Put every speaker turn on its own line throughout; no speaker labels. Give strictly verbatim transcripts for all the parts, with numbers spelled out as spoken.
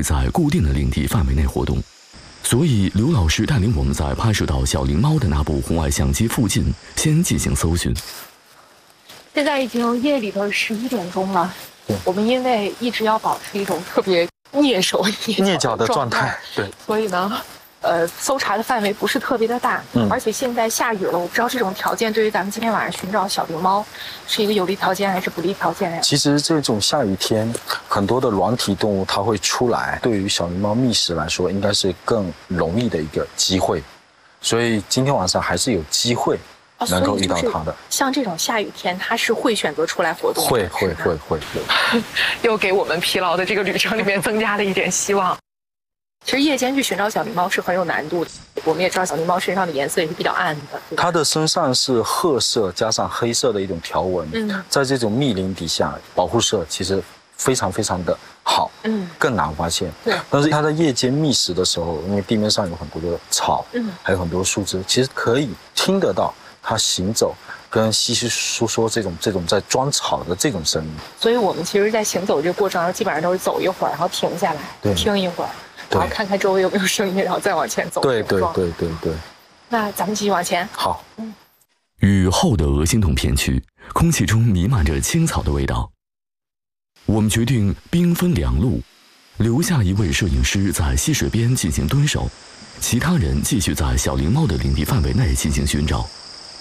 会在固定的领地范围内活动，所以刘老师带领我们在拍摄到小灵猫的那部红外相机附近先进行搜寻。
现在已经夜里的十一点钟了，我们因为一直要保持一种特别蹑手蹑脚的状态，
对，
所以呢，呃，搜查的范围不是特别的大，嗯，而且现在下雨了，我不知道这种条件对于咱们今天晚上寻找小灵猫是一个有利条件还是不利条件呀？
其实这种下雨天，很多的软体动物它会出来，对于小灵猫觅食来说，应该是更容易的一个机会，所以今天晚上还是有机会能够遇到它的。
像这种下雨天，它是会选择出来活动的，
会会会会。
又给我们疲劳的这个旅程里面增加了一点希望。其实夜间去寻找小灵猫是很有难度的。我们也知道小灵猫身上的颜色也是比较暗的，
它的身上是褐色加上黑色的一种条纹，嗯，在这种密林底下，保护色其实非常非常的好，嗯，更难发现。对，但是它在夜间觅食的时候，因为地面上有很多的草，嗯，还有很多树枝，其实可以听得到它行走跟稀稀疏疏这种这种在钻草的这种声音。
所以我们其实在行走这个过程中，基本上都是走一会儿，然后停下来，听一会儿。然后看看周围有没有声音，然后再往前走。
对对对对对。
那咱们继续往前。
好。
嗯。雨后的鹅心洞片区，空气中弥漫着青草的味道。我们决定兵分两路，留下一位摄影师在溪水边进行蹲守，其他人继续在小灵猫的领地范围内进行寻找。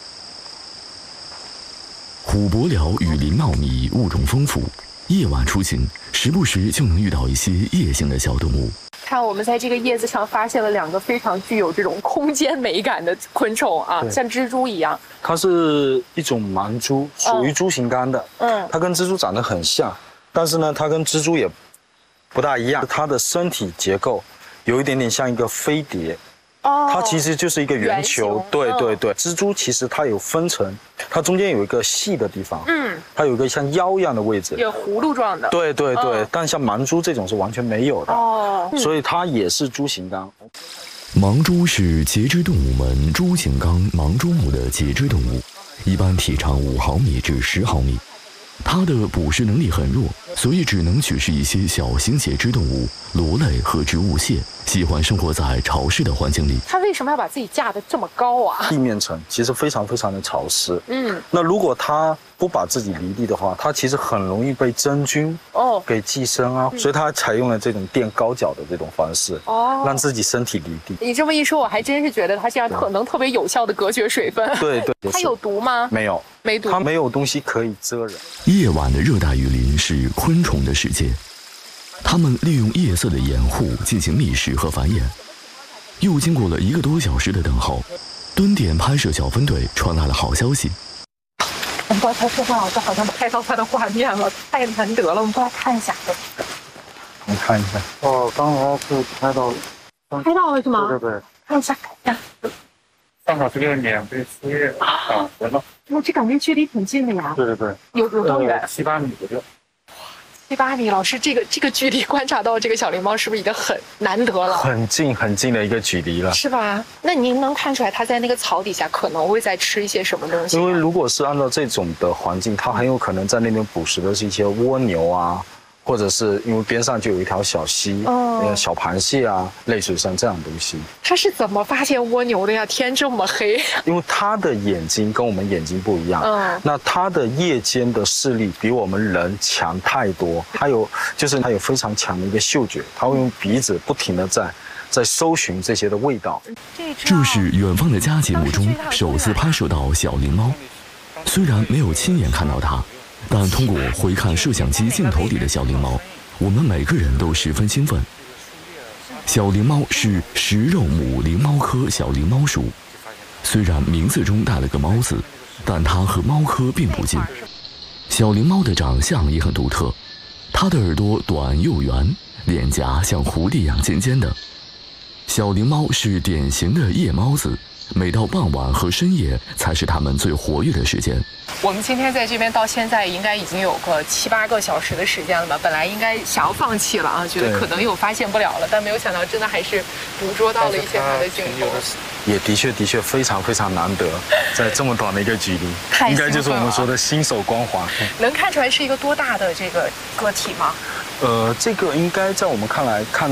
虎柏寮雨林茂密，物种丰富，夜晚出行，时不时就能遇到一些夜行的小动物。
看，我们在这个叶子上发现了两个非常具有这种空间美感的昆虫啊，像蜘蛛一样。
它是一种盲蛛，属于蛛形纲的。嗯，它跟蜘蛛长得很像，但是呢，它跟蜘蛛也不大一样。它的身体结构有一点点像一个飞碟。哦，它其实就是一个圆球。对对对，蜘蛛其实它有分层，它中间有一个细的地方，嗯，它有一个像腰一样的位置，
有葫芦状的。
对对对，嗯、但像盲蛛这种是完全没有的。哦，所以它也是蛛形纲。
盲蛛是节肢动物门蛛形纲盲蛛目的节肢动物，一般体长五毫米至十毫米。它的捕食能力很弱，所以只能取食一些小型节肢动物、螺类和植物蟹，喜欢生活在潮湿的环境里。
它为什么要把自己架得这么高啊？
地面层其实非常非常的潮湿。嗯，那如果它不把自己离地的话，它其实很容易被真菌哦给寄生啊，嗯、所以它采用了这种垫高脚的这种方式哦，让自己身体离地。
你这么一说，我还真是觉得它这样特能特别有效的隔绝水分。
对对，
它有毒吗？
没有。
没毒，
它没有东西可以蜇人。
夜晚的热带雨林是昆虫的世界，它们利用夜色的掩护进行觅食和繁衍。又经过了一个多小时的等候，蹲点拍摄小分队传来了好消息。
我们刚才说话老师好像拍到它的画面了，太难得了，我们过来看一下。
你看一下。哦，刚好是拍到了。
拍到了是吗？
对对对。
看一下，看一下。
刚好这个脸被撕裂打折了。
我这感觉距离挺近的呀。
对对对。
有有多远？
七八米左右。
七八米，老师，这个这个距离观察到这个小灵猫是不是已经很难得了？
很近很近的一个距离了，
是吧？那您能看出来它在那个草底下可能会在吃一些什么东西？
因为如果是按照这种的环境，它很有可能在那边捕食的是一些蜗牛啊。或者是因为边上就有一条小溪，哦，小螃蟹啊、类水生这样的东西。
它是怎么发现蜗牛的呀？天这么黑。
因为它的眼睛跟我们眼睛不一样，嗯，那它的夜间的视力比我们人强太多。它有就是它有非常强的一个嗅觉，它会用鼻子不停的在在搜寻这些的味道。
这是远方的家节目中首次拍摄到小灵猫，虽然没有亲眼看到它。但通过回看摄像机镜头里的小灵猫，我们每个人都十分兴奋。小灵猫是食肉目灵猫科小灵猫属，虽然名字中带了个猫字，但它和猫科并不近。小灵猫的长相也很独特，它的耳朵短又圆，脸颊像狐狸一样尖尖的。小灵猫是典型的夜猫子，每到傍晚和深夜才是它们最活跃的时间。
我们今天在这边到现在应该已经有个七八个小时的时间了吧？本来应该想要放弃了啊，觉得可能又发现不了了，但没有想到真的还是捕捉到了一些它的镜头。
也的确的确非常非常难得，在这么短的一个距离，应该就是我们说的新手光环。
能看出来是一个多大的这个个体吗？
呃，这个应该在我们看来看。